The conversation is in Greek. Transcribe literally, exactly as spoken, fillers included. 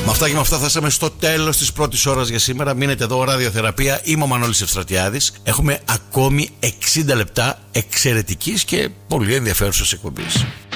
Με αυτά και με αυτά φτάσαμε στο τέλος της πρώτης ώρας για σήμερα. Μείνετε εδώ, ραδιοθεραπεία. Είμαι ο Μανώλης Ευστρατιάδης. Έχουμε ακόμη εξήντα λεπτά εξαιρετικής και πολύ ενδιαφέρουσας εκπομπής.